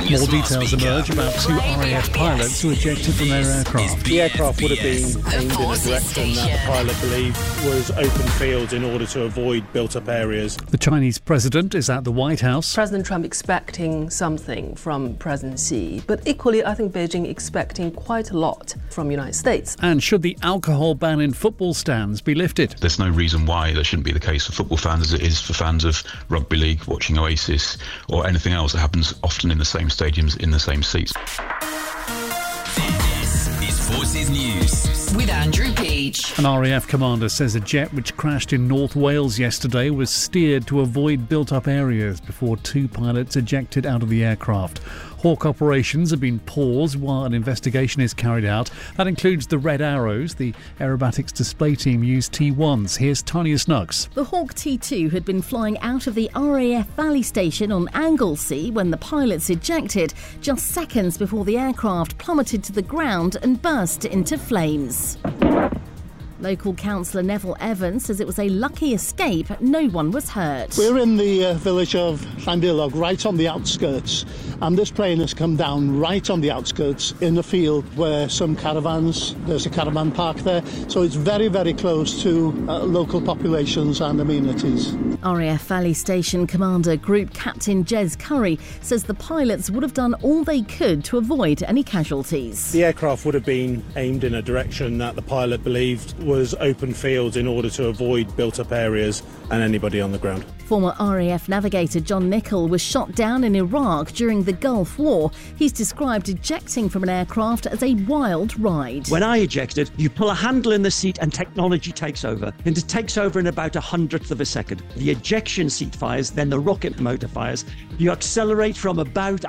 More details emerge about two RAF pilots who ejected from their aircraft. The aircraft would have been aimed in a direction that the pilot believed was open fields in order to avoid built-up areas. The Chinese president is at the White House. President Trump expecting something from President Xi, but equally I think Beijing expecting quite a lot from the United States. And should the alcohol ban in football stands be lifted? There's no reason why that shouldn't be the case for football fans as it is for fans of rugby league, watching Oasis or anything else that happens often in the same stadiums, in the same seats. This is Forces News with Andrew Peach. An RAF commander says a jet which crashed in North Wales yesterday was steered to avoid built-up areas before two pilots ejected out of the aircraft. Hawk operations have been paused while an investigation is carried out. That includes the Red Arrows. The aerobatics display team used T1s. Here's Tanya Snuggs. The Hawk T2 had been flying out of the RAF Valley Station on Anglesey when the pilots ejected, just seconds before the aircraft plummeted to the ground and burst into flames. Local councillor Neville Evans says it was a lucky escape. No one was hurt. We're in the village of Llanbilog, right on the outskirts, and this plane has come down right on the outskirts in a field where there's a caravan park there, so it's very, very close to local populations and amenities. RAF Valley Station Commander Group Captain Jez Curry says the pilots would have done all they could to avoid any casualties. The aircraft would have been aimed in a direction that the pilot believed was open fields in order to avoid built-up areas and anybody on the ground. Former RAF navigator John Nichol was shot down in Iraq during the Gulf War. He's described ejecting from an aircraft as a wild ride. When I ejected, you pull a handle in the seat and technology takes over. And it takes over in about 1/100th of a second. The ejection seat fires, then the rocket motor fires. You accelerate from about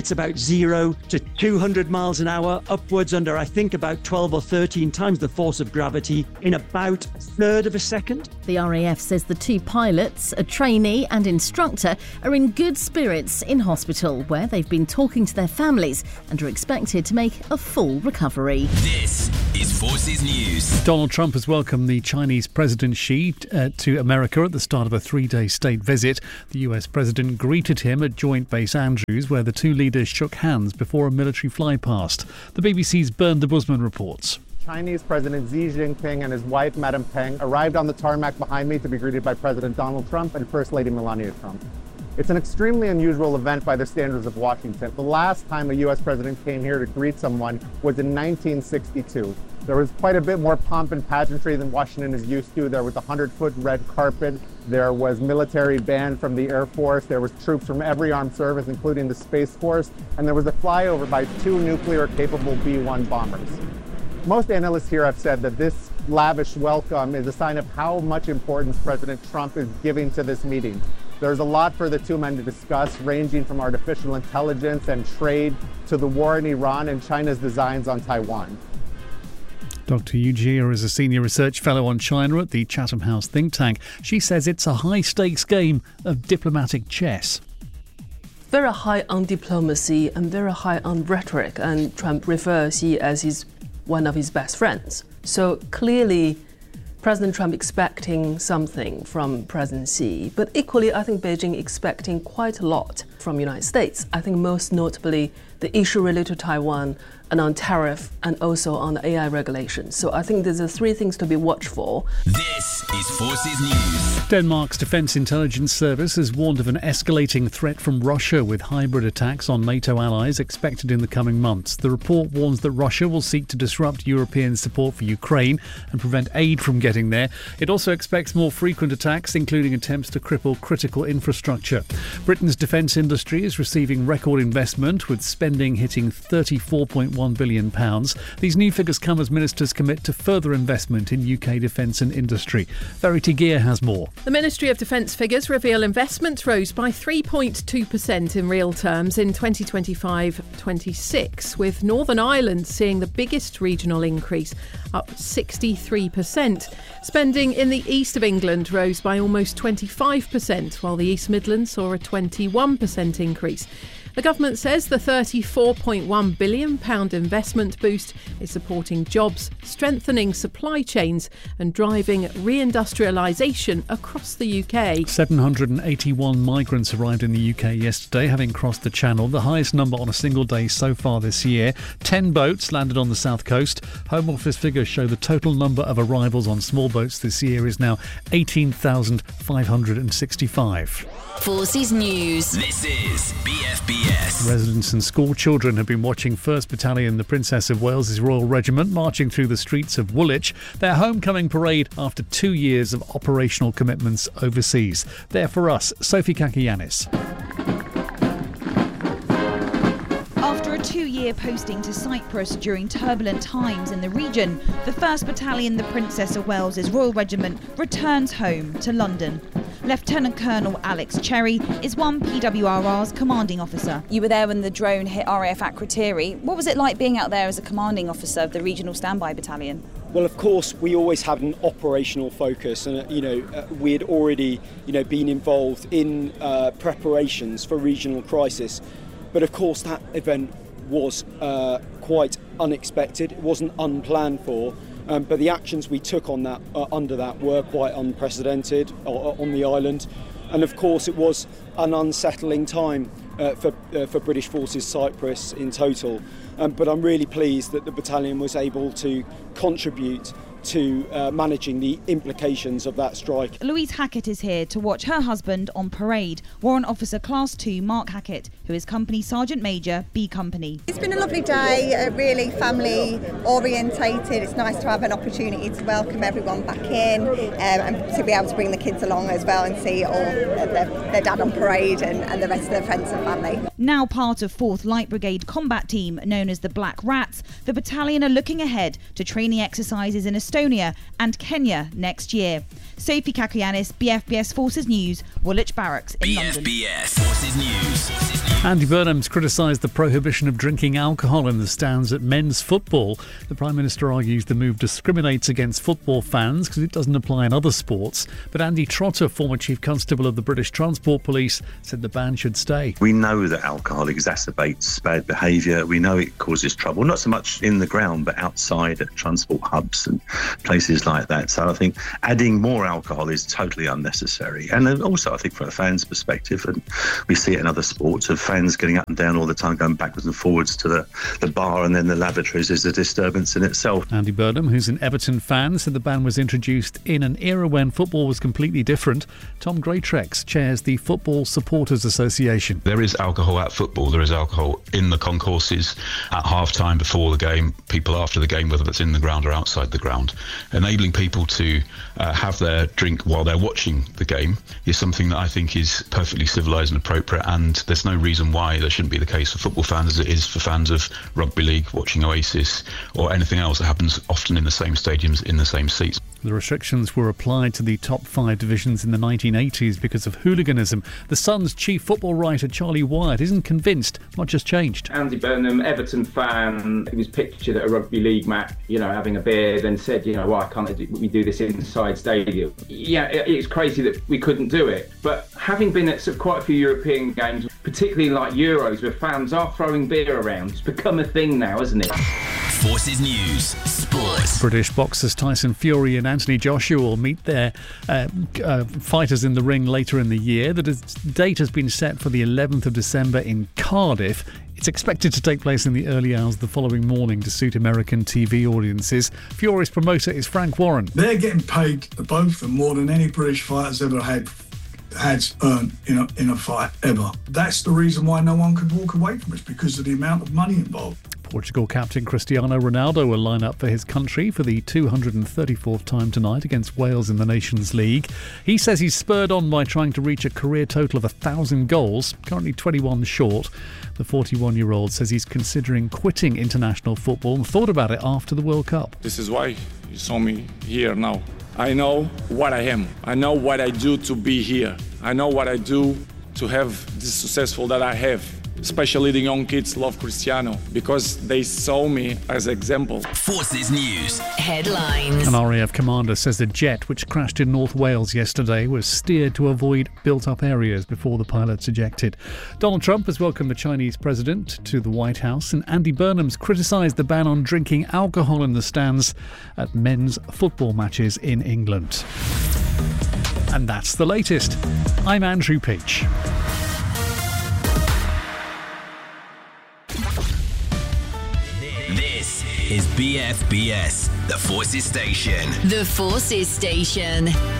0 to 200 miles an hour, upwards under, about 12 or 13 times the force of gravity in about 1/3 of a second. The RAF says the two pilots, a trainee and instructor, are in good spirits in hospital, where they've been talking to their families and are expected to make a full recovery. This is Forces News. Donald Trump has welcomed the Chinese President Xi to America at the start of a 3-day state visit. The US President greeted him at Joint Base Andrews, where the two leaders shook hands before a military flypast. The BBC's Bernd de Busman reports. Chinese President Xi Jinping and his wife, Madame Peng, arrived on the tarmac behind me to be greeted by President Donald Trump and First Lady Melania Trump. It's an extremely unusual event by the standards of Washington. The last time a U.S. president came here to greet someone was in 1962. There was quite a bit more pomp and pageantry than Washington is used to. There was a 100-foot red carpet. There was military band from the Air Force. There was troops from every armed service, including the Space Force. And there was a flyover by 2 nuclear-capable B-1 bombers. Most analysts here have said that this lavish welcome is a sign of how much importance President Trump is giving to this meeting. There's a lot for the two men to discuss, ranging from artificial intelligence and trade to the war in Iran and China's designs on Taiwan. Dr. Yu Jia is a senior research fellow on China at the Chatham House think tank. She says it's a high-stakes game of diplomatic chess. Very high on diplomacy and very high on rhetoric, and Trump refers Xi as one of his best friends. So clearly, President Trump expecting something from President Xi, but equally, I think Beijing expecting quite a lot from the United States. I think most notably the issue related to Taiwan and on tariff and also on the AI regulations. So I think there's 3 things to be watched for. This is Forces News. Denmark's Defence Intelligence Service has warned of an escalating threat from Russia with hybrid attacks on NATO allies expected in the coming months. The report warns that Russia will seek to disrupt European support for Ukraine and prevent aid from getting there. It also expects more frequent attacks, including attempts to cripple critical infrastructure. Britain's defence industry is receiving record investment, with spending hitting £34.1 billion. These new figures come as ministers commit to further investment in UK defence and industry. Verity Gear has more. The Ministry of Defence figures reveal investment rose by 3.2% in real terms in 2025-26, with Northern Ireland seeing the biggest regional increase, up 63%. Spending in the east of England rose by almost 25%, while the East Midlands saw a 21% increase. The government says the £34.1 billion investment boost is supporting jobs, strengthening supply chains and driving reindustrialisation across the UK. 781 migrants arrived in the UK yesterday, having crossed the Channel, the highest number on a single day so far this year. 10 boats landed on the south coast. Home Office figures show the total number of arrivals on small boats this year is now 18,565. Forces News. This is BFBS. Residents and school children have been watching 1st Battalion, the Princess of Wales's Royal Regiment, marching through the streets of Woolwich, their homecoming parade after 2 years of operational commitments overseas. There for us, Sophie Kakianis. After a 2-year posting to Cyprus during turbulent times in the region, the 1st Battalion, the Princess of Wales's Royal Regiment, returns home to London. Lieutenant Colonel Alex Cherry is one PWRR's commanding officer. You were there when the drone hit RAF Akrotiri. What was it like being out there as a commanding officer of the Regional Standby Battalion? Well, of course, we always had an operational focus, and we had already been involved in preparations for regional crisis. But of course, that event was quite unexpected. It wasn't unplanned for. But the actions we took on that under that were quite unprecedented on the island, and of course it was an unsettling time for British Forces Cyprus in total. But I'm really pleased that the battalion was able to contribute to managing the implications of that strike. Louise Hackett is here to watch her husband on parade, Warrant Officer Class 2 Mark Hackett, who is Company Sergeant Major, B Company. It's been a lovely day, really family orientated. It's nice to have an opportunity to welcome everyone back in and to be able to bring the kids along as well and see all their dad on parade and the rest of their friends and family. Now part of 4th Light Brigade combat team known as the Black Rats, the battalion are looking ahead to training exercises in Estonia and Kenya next year. Sophie Kakianis, BFBS Forces News, Woolwich Barracks in London. BFBS Forces News. Andy Burnham's criticised the prohibition of drinking alcohol in the stands at men's football. The Prime Minister argues the move discriminates against football fans because it doesn't apply in other sports. But Andy Trotter, former Chief Constable of the British Transport Police, said the ban should stay. We know that alcohol exacerbates bad behaviour. We know it causes trouble, not so much in the ground, but outside at transport hubs and places like that. So I think adding more alcohol is totally unnecessary. And then also, I think from a fan's perspective, and we see it in other sports, of fans getting up and down all the time, going backwards and forwards to the bar and then the lavatories is a disturbance in itself. Andy Burnham, who's an Everton fan, said the ban was introduced in an era when football was completely different. Tom Greatrex chairs the Football Supporters Association. There is alcohol at football. There is alcohol in the concourses at half-time, before the game, people after the game, whether that's in the ground or outside the ground. Enabling people to have their drink while they're watching the game is something that I think is perfectly civilised and appropriate, and there's no reason why that shouldn't be the case for football fans as it is for fans of rugby league watching Oasis or anything else that happens often in the same stadiums, in the same seats. The restrictions were applied to the top 5 divisions in the 1980s because of hooliganism. The Sun's chief football writer Charlie Wyatt isn't convinced much has changed. Andy Burnham, Everton fan, he was pictured at a rugby league match, having a beer, then said, why can't we do this inside stadium? Yeah, it's crazy that we couldn't do it. But having been at quite a few European games, particularly like Euros, where fans are throwing beer around, it's become a thing now, hasn't it? Forces News, Sports. British boxers Tyson Fury and Anthony Joshua will meet their fighters in the ring later in the year. The date has been set for the 11th of December in Cardiff. It's expected to take place in the early hours of the following morning to suit American TV audiences. Fury's promoter is Frank Warren. They're getting paid, both of them, more than any British fighters ever had earned in a fight ever. That's the reason why no one could walk away from it, because of the amount of money involved. Portugal captain Cristiano Ronaldo will line up for his country for the 234th time tonight against Wales in the Nations League. He says he's spurred on by trying to reach a career total of 1,000 goals, currently 21 short. The 41-year-old says he's considering quitting international football and thought about it after the World Cup. This is why you saw me here now. I know what I am. I know what I do to be here. I know what I do to have this successful that I have. especially the young kids love Cristiano because they saw me as an example. Forces News headlines. An RAF commander says the jet which crashed in North Wales yesterday was steered to avoid built-up areas before the pilots ejected. Donald Trump has welcomed the Chinese president to the White House, and Andy Burnham's criticised the ban on drinking alcohol in the stands at men's football matches in England. And that's the latest. I'm Andrew Peach. This is BFBS, the Forces Station. The Forces Station.